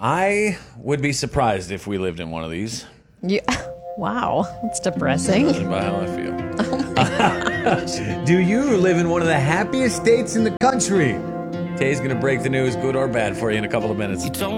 I would be surprised if we lived in one of these. Yeah. Wow, that's depressing. Judging by how I feel. Do you live in one of the happiest states in the country? Tay's going to break the news, good or bad, for you in a couple of minutes.